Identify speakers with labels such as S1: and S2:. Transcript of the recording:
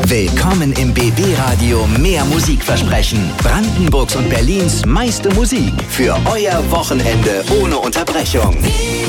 S1: Willkommen im BB-Radio Mehr Musikversprechen. Brandenburgs und Berlins meiste Musik für euer Wochenende ohne Unterbrechung.